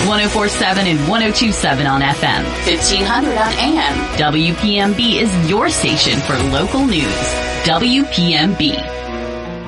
104.7 and 102.7 on FM, 1500 on AM. WPMB is your station for local news. WPMB.